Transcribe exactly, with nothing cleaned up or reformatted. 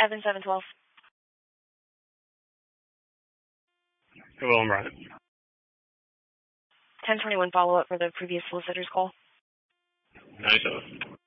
Evan seven twelve. Hello, I'm Ryan. ten twenty-one follow-up for the previous solicitor's call. ninety-seven.